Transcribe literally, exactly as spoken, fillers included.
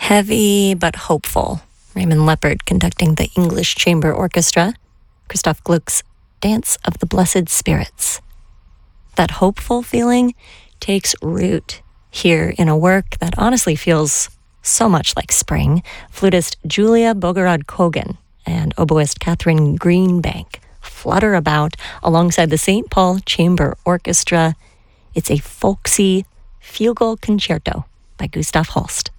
Heavy but hopeful. Raymond Leppard conducting the English Chamber Orchestra. Christoph Gluck's Dance of the Blessed Spirits. That hopeful feeling takes root here in a work that honestly feels so much like spring. Flutist Julia Bogorod-Kogan and oboist Catherine Greenbank flutter about alongside the Saint Paul Chamber Orchestra. It's a folksy fugal concerto by Gustav Holst.